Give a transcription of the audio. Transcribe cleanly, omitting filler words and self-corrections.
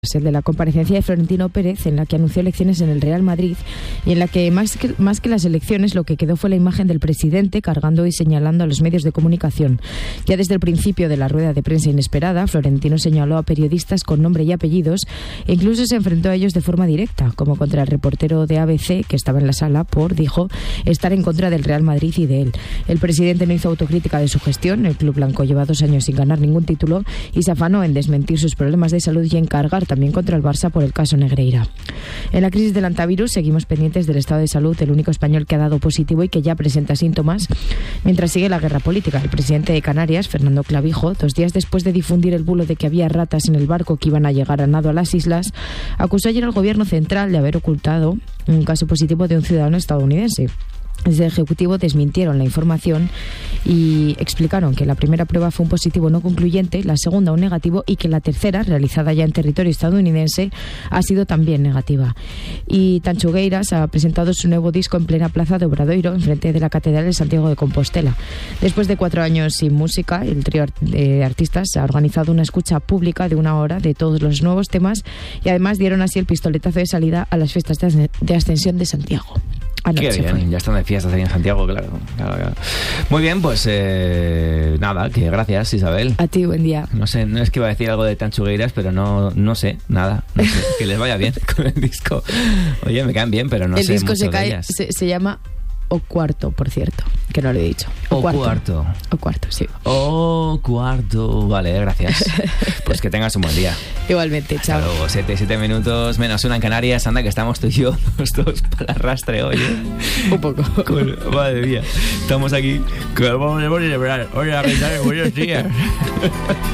el de la comparecencia de Florentino Pérez, en la que anunció elecciones en el Real Madrid y en la que más que las elecciones lo que quedó fue la imagen del presidente cargando y señalando a los medios de comunicación. Ya desde el principio de la rueda de prensa inesperada, Florentino señaló a periodistas con nombre y apellidos e incluso se enfrentó a ellos de forma directa, como contra el reportero de ABC que estaba en la sala por, dijo, estar en contra del Real Madrid y de él. El presidente no hizo autocrítica de su gestión. El club blanco lleva 2 años sin ganar ningún título y se afanó en desmentir sus problemas de salud y en cargar también contra el Barça por el caso Negreira. En la crisis del antivirus seguimos pendientes del estado de salud del único español que ha dado positivo y que ya presenta síntomas, mientras sigue la guerra política. El presidente de Canarias, Fernando Clavijo, 2 días después de difundir el bulo de que había ratas en el barco que iban a llegar a nado a las islas, acusó ayer al gobierno central de haber ocultado un caso positivo de un ciudadano estadounidense. Desde el Ejecutivo desmintieron la información y explicaron que la primera prueba fue un positivo no concluyente, la segunda un negativo y que la tercera, realizada ya en territorio estadounidense, ha sido también negativa. Y Tanchugueiras ha presentado su nuevo disco en plena plaza de Obradoiro, enfrente de la Catedral de Santiago de Compostela. Después de 4 años sin música, el trío de artistas ha organizado una escucha pública de 1 hora de todos los nuevos temas y además dieron así el pistoletazo de salida a las fiestas de Ascensión de Santiago. Qué bien, ya están de fiestas ahí en Santiago, claro. Muy bien, pues nada, que gracias, Isabel. A ti, buen día. No sé, no es que iba a decir algo de Tanchugueiras, pero no sé, nada. No sé, que les vaya bien con el disco. Oye, me caen bien, pero no sé. El disco mucho se llama O Cuarto, por cierto, que no lo he dicho. O Cuarto, sí. O Cuarto, vale, gracias. Pues que tengas un buen día. Igualmente, chao. Hasta luego, 7 minutos menos 1 en Canarias. Anda, que estamos tú y yo, los dos, para el rastre hoy. Un poco. Madre mía, estamos aquí. Que vamos a celebrar. Oye, buenos días.